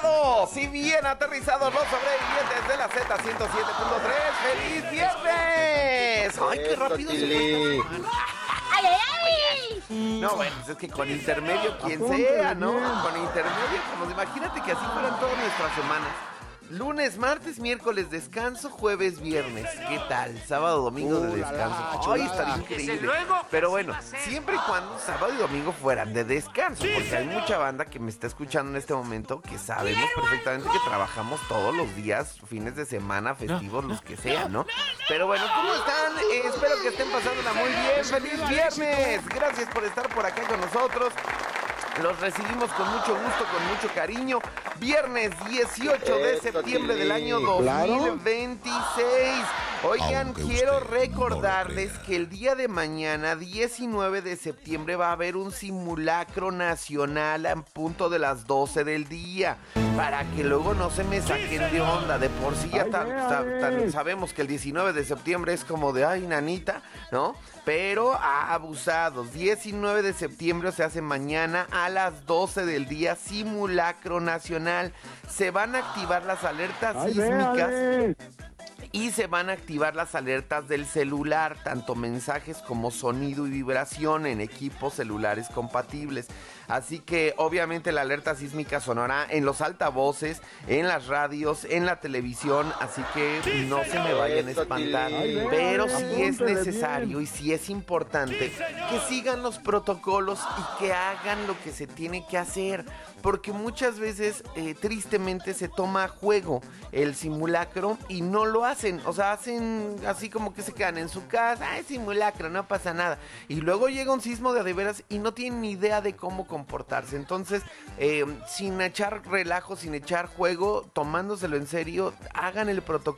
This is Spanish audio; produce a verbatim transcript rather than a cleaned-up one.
aterrizados y bien aterrizados los sobrevivientes de la Z ciento siete punto tres. ¡Feliz viernes! ¡Ay, qué rápido se fue esta semana! ¡Ay, ay, ay! No, bueno, pues es que con intermedio quien sea, ¿no? Con intermedio, como imagínate que así fueran todas nuestras semanas. Lunes, martes, miércoles descanso, jueves, viernes. ¿Qué tal? Sábado, domingo de descanso. Ay, estaría increíble. Pero bueno, siempre y cuando sábado y domingo fueran de descanso, porque hay mucha banda que me está escuchando en este momento que sabemos perfectamente que trabajamos todos los días, fines de semana, festivos, los que sean, ¿no? Pero bueno, ¿cómo están? Eh, espero que estén pasándola muy bien. ¡Feliz viernes! Gracias por estar por acá con nosotros. Los recibimos con mucho gusto, con mucho cariño. Viernes dieciocho de septiembre del año dos mil veintiséis. Oigan, quiero recordarles que el día de mañana, diecinueve de septiembre, va a haber un simulacro nacional a punto de las doce del día. Para que luego no se me saquen de onda. De por sí ya tan, tan, tan, sabemos que el diecinueve de septiembre es como de, ay, nanita, ¿no? Pero ah, abusados. diecinueve de septiembre se hace mañana a las doce del día, simulacro nacional. Se van a activar las alertas Ay, sísmicas. véale. Y se van a activar las alertas del celular, tanto mensajes como sonido y vibración en equipos celulares compatibles. Así que obviamente la alerta sísmica sonará en los altavoces, en las radios, en la televisión, así que no se me vayan a espantar. Pero sí es necesario y sí es importante que sigan los protocolos y que hagan lo que se tiene que hacer, porque muchas veces eh, tristemente se toma a juego el simulacro y no lo hacen. O sea, hacen así como que se quedan en su casa, ah, es simulacro, no pasa nada. Y luego llega un sismo de a de veras y no tienen ni idea de cómo comportarse. Entonces, eh, sin echar relajo, sin echar juego, tomándoselo en serio, hagan el protocolo